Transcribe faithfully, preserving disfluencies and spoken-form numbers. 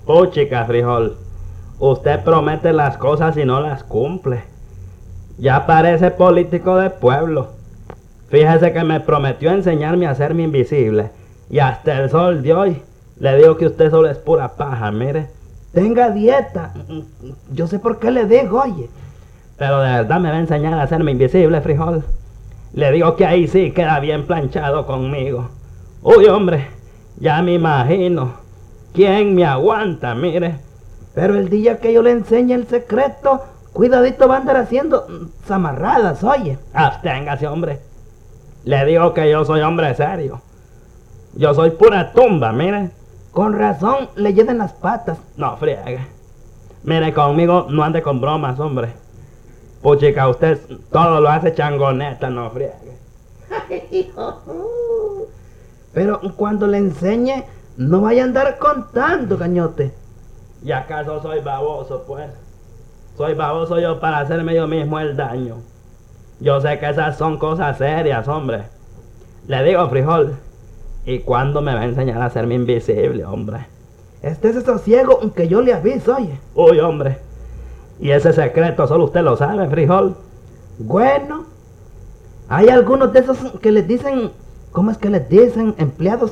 Puchica, frijol. Usted promete las cosas y no las cumple. Ya parece político de pueblo. Fíjese que me prometió enseñarme a hacerme invisible. Y hasta el sol de hoy le digo que usted solo es pura paja, mire. Tenga dieta. Yo sé por qué le digo, oye. Pero de verdad me va a enseñar a hacerme invisible, frijol. Le digo que ahí sí queda bien planchado conmigo. Uy, hombre, ya me imagino. ¿Quién me aguanta, mire? Pero el día que yo le enseñe el secreto, cuidadito va a andar haciendo zamarradas, oye. Absténgase, hombre. Le digo que yo soy hombre serio. Yo soy pura tumba, mire. Con razón le llenan las patas. No friegue. Mire, conmigo no ande con bromas, hombre. Puchica, usted todo lo hace changoneta, no friegue. Pero cuando le enseñe, no vaya a andar contando, cañote. ¿Y acaso soy baboso, pues? Soy baboso yo para hacerme yo mismo el daño. Yo sé que esas son cosas serias, hombre. Le digo, frijol, ¿y cuándo me va a enseñar a hacerme invisible, hombre? Estése sosiego, que yo le aviso, oye. Uy, hombre. Y ese secreto solo usted lo sabe, frijol. Bueno, hay algunos de esos que les dicen, ¿cómo es que les dicen? Empleados